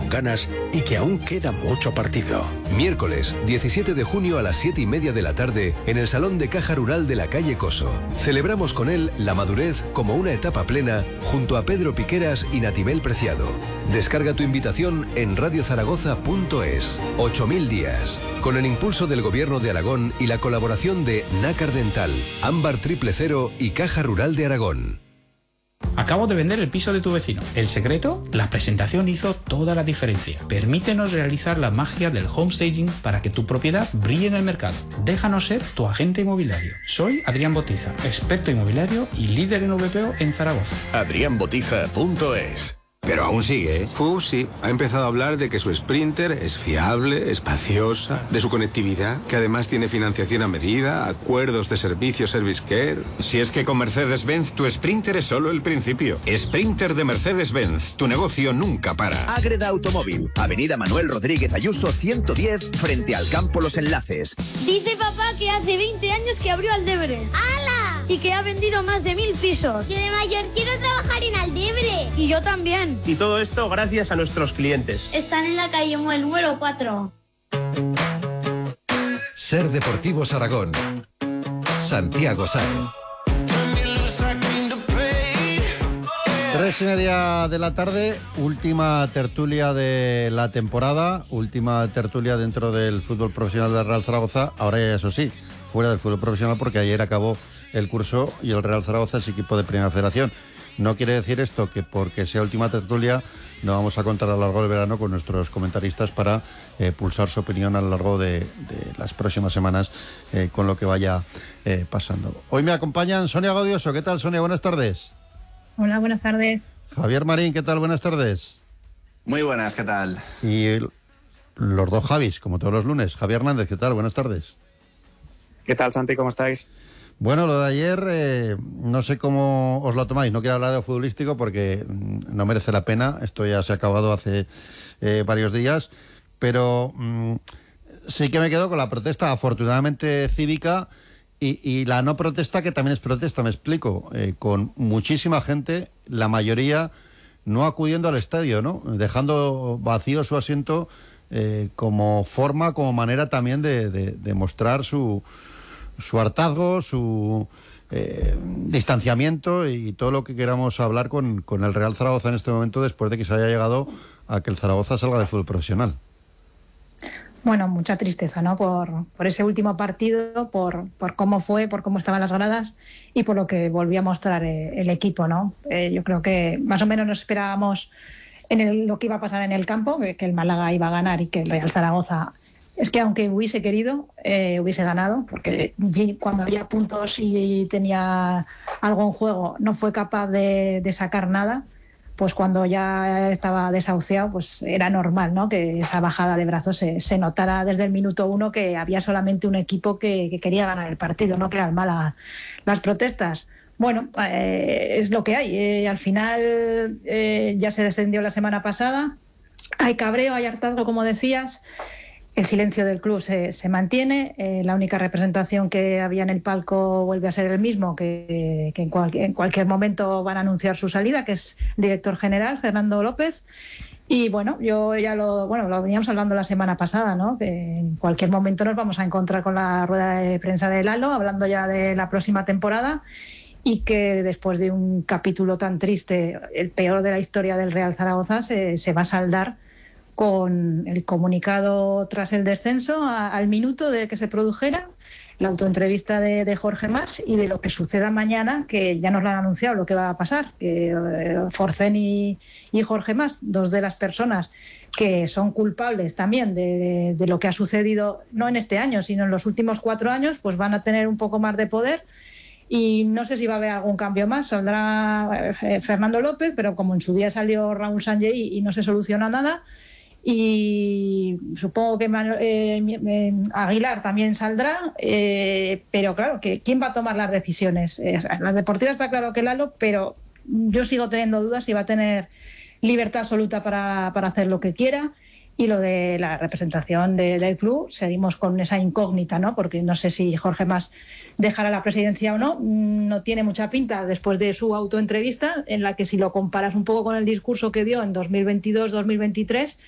con ganas y que aún queda mucho partido. Miércoles 17 de junio a las 7:30 de la tarde en el Salón de Caja Rural de la calle Coso. Celebramos con él la madurez como una etapa plena junto a Pedro Piqueras y Natimel Preciado. Descarga tu invitación en radiozaragoza.es. 8000 días. Con el impulso del Gobierno de Aragón y la colaboración de Nácar Dental, Ámbar 000 y Caja Rural de Aragón. Acabo de vender el piso de tu vecino. ¿El secreto? La presentación hizo toda la diferencia. Permítenos realizar la magia del homestaging para que tu propiedad brille en el mercado. Déjanos ser tu agente inmobiliario. Soy Adrián Botiza, experto inmobiliario y líder en VPO en Zaragoza. adrianbotiza.es. Pero aún sigue, ¿eh? Sí. Ha empezado a hablar de que su Sprinter es fiable, espaciosa, de su conectividad, que además tiene financiación a medida, acuerdos de servicio, Service Care. Si es que con Mercedes-Benz tu Sprinter es solo el principio. Sprinter de Mercedes-Benz, tu negocio nunca para. Ágreda Automóvil, Avenida Manuel Rodríguez Ayuso 110, frente al Campo Los Enlaces. Dice papá que hace 20 años que abrió Aldebre. ¡Hala! Y que ha vendido más de 1000 pisos. Yo de mayor quiero trabajar en Aldebre. Y yo también. Y todo esto gracias a nuestros clientes. Están en la calle Muel número 4. Ser Deportivos Aragón. Santiago Sáenz. 3:30 de la tarde, última tertulia de la temporada, última tertulia dentro del fútbol profesional del Real Zaragoza. Ahora ya, eso sí, fuera del fútbol profesional, porque ayer acabó el curso y el Real Zaragoza es equipo de Primera Federación. No quiere decir esto que porque sea última tertulia no vamos a contar a lo largo del verano con nuestros comentaristas para pulsar su opinión a lo largo de las próximas semanas con lo que vaya pasando. Hoy me acompañan Sonia Gaudioso. ¿Qué tal, Sonia? Buenas tardes. Hola, buenas tardes. Javier Marín, ¿qué tal? Buenas tardes. Muy buenas, ¿qué tal? Y los dos Javis, como todos los lunes. Javier Hernández, ¿qué tal? Buenas tardes. ¿Qué tal, Santi? ¿Cómo estáis? Bueno, lo de ayer, no sé cómo os lo tomáis. No quiero hablar de lo futbolístico porque no merece la pena. Esto ya se ha acabado hace varios días. Pero sí que me quedo con la protesta, afortunadamente cívica, y la no protesta, que también es protesta, me explico. Con muchísima gente, la mayoría no acudiendo al estadio, ¿no? Dejando vacío su asiento como forma, como manera también de mostrar su hartazgo, su distanciamiento y todo lo que queramos hablar con el Real Zaragoza en este momento, después de que se haya llegado a que el Zaragoza salga del fútbol profesional. Bueno, mucha tristeza, ¿no? Por ese último partido, por cómo fue, por cómo estaban las gradas y por lo que volvió a mostrar el equipo, ¿no? Yo creo que más o menos nos esperábamos lo que iba a pasar en el campo, que el Málaga iba a ganar y que el Real Zaragoza, es que aunque hubiese querido, hubiese ganado, porque cuando había puntos y tenía algo en juego no fue capaz de sacar nada. Pues cuando ya estaba desahuciado, pues era normal, ¿no? Que esa bajada de brazos se notara desde el minuto 1 que había solamente un equipo que quería ganar el partido, no que era el Málaga. Las protestas, bueno, es lo que hay. Al final ya se descendió la semana pasada, hay cabreo, hay hartazgo, como decías. El silencio del club se mantiene. La única representación que había en el palco vuelve a ser el mismo, que en cualquier momento van a anunciar su salida, que es el director general, Fernando López. Y bueno, yo ya lo veníamos hablando la semana pasada, ¿no? Que en cualquier momento nos vamos a encontrar con la rueda de prensa de Lalo, hablando ya de la próxima temporada, y que después de un capítulo tan triste, el peor de la historia del Real Zaragoza, se va a saldar con el comunicado tras el descenso al minuto de que se produjera, la autoentrevista de Jorge Mas y de lo que suceda mañana, que ya nos lo han anunciado lo que va a pasar, que Forcén y Jorge Mas, dos de las personas que son culpables también de lo que ha sucedido, no en este año, sino en los últimos 4 años, pues van a tener un poco más de poder. Y no sé si va a haber algún cambio más. Saldrá Fernando López, pero como en su día salió Raúl Sánchez y no se soluciona nada. Y supongo que Aguilar también saldrá, pero claro, ¿quién va a tomar las decisiones? La deportiva está claro que Lalo, pero yo sigo teniendo dudas si va a tener libertad absoluta para hacer lo que quiera. Y lo de la representación del club, seguimos con esa incógnita, ¿no? Porque no sé si Jorge Mas dejará la presidencia o no. No tiene mucha pinta después de su autoentrevista, en la que si lo comparas un poco con el discurso que dio en 2022-2023,